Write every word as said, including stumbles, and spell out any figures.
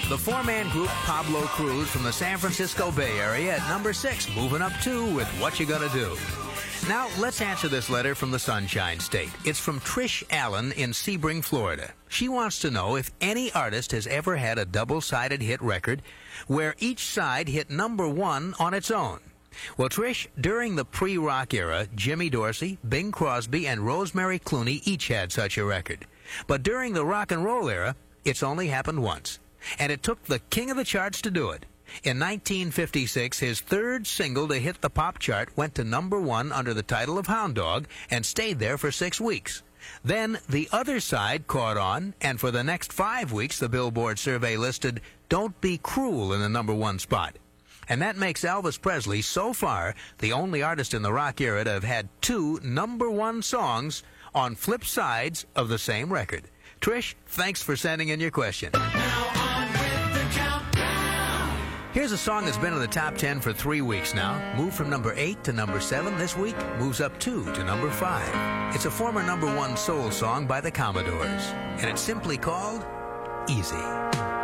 The four-man group Pablo Cruz from the San Francisco Bay Area at number six, moving up two with What You Gonna Do. Now, let's answer this letter from the Sunshine State. It's from Trish Allen in Sebring, Florida. She wants to know if any artist has ever had a double-sided hit record where each side hit number one on its own. Well, Trish, during the pre-rock era, Jimmy Dorsey, Bing Crosby, and Rosemary Clooney each had such a record. But during the rock and roll era, it's only happened once. And it took the king of the charts to do it. In nineteen fifty-six, his third single to hit the pop chart went to number one under the title of Hound Dog and stayed there for six weeks. Then the other side caught on, and for the next five weeks, the Billboard survey listed Don't Be Cruel in the number one spot. And that makes Elvis Presley, so far, the only artist in the rock era to have had two number one songs on flip sides of the same record. Trish, thanks for sending in your question. Now on with the countdown. Here's a song that's been in the top ten for three weeks now. Moved from number eight to number seven this week. Moves up two to number five. It's a former number one soul song by the Commodores. And it's simply called Easy.